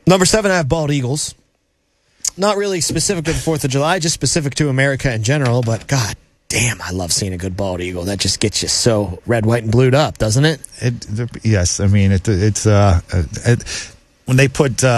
Number 7, I have bald eagles. Not really specific to the 4th of July, just specific to America in general, but God damn, I love seeing a good bald eagle. That just gets you so red, white, and blued up, doesn't it? Yes, I mean, it's when they put